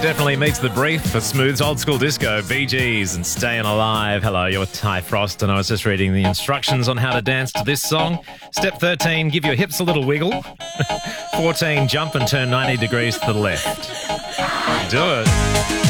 Definitely meets the brief for Smooth's Old School Disco, Bee Gees and Staying Alive. Hello, you're Ty Frost, and I was just reading the instructions on how to dance to this song. Step 13, give your hips a little wiggle. 14, jump and turn 90 degrees to the left. Do it.